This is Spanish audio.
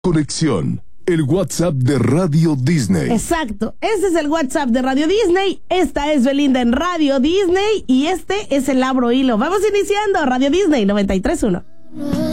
Conexión, el WhatsApp de Radio Disney. Exacto, ese es el WhatsApp de Radio Disney. Esta es Belinda en Radio Disney y este es el Abro Hilo. Vamos iniciando Radio Disney 93.1.